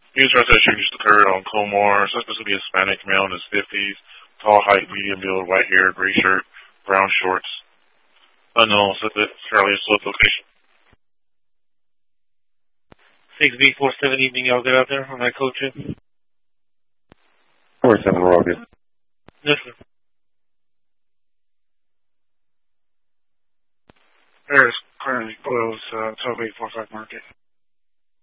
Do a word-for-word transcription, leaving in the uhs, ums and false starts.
News transaction just occurred on Comar. Suspect will be Hispanic, male in his fifties, tall height, medium build, white hair, gray shirt, brown shorts. Unknown suspect, fairly slow location. six B four seven evening, y'all get out there on that code chip? four seven, we're all good. Yes, sir. Air is currently closed, uh, twelve eight four five market.